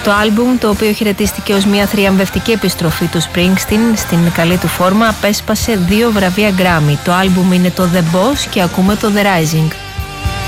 Το άλμπουμ, το οποίο χαιρετίστηκε ως μια θριαμβευτική επιστροφή του Springsteen στην καλή του φόρμα, απέσπασε 2 βραβεία Grammy. Το άλμπουμ είναι το The Boss και ακούμε το The Rising.